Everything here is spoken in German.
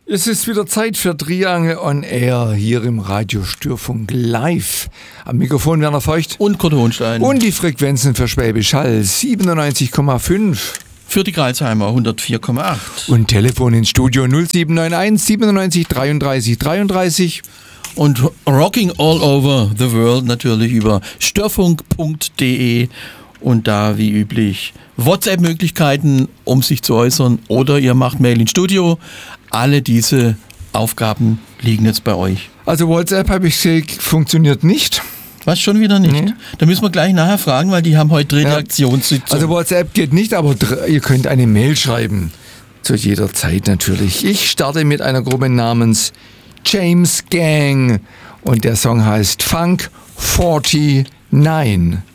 Es ist wieder Zeit für Triangel on Air hier im Radio Störfunk live. Am Mikrofon Werner Feucht und Kurt Hohenstein. Und die Frequenzen für Schwäbisch Hall 97,5. Für die Kreilsheimer 104,8. Und Telefon ins Studio 0791 97 33 33. Und Rocking All Over the World natürlich über störfunk.de. Und da wie üblich WhatsApp-Möglichkeiten, um sich zu äußern. Oder ihr macht Mail ins Studio. Alle diese Aufgaben liegen jetzt bei euch. Also WhatsApp, habe ich gesehen, funktioniert nicht. Was, schon wieder nicht? Nee. Da müssen wir gleich nachher fragen, weil die haben heute Redaktionssitzung. Also WhatsApp geht nicht, aber ihr könnt eine Mail schreiben. Zu jeder Zeit natürlich. Ich starte mit einer Gruppe namens James Gang. Und der Song heißt Funk 49.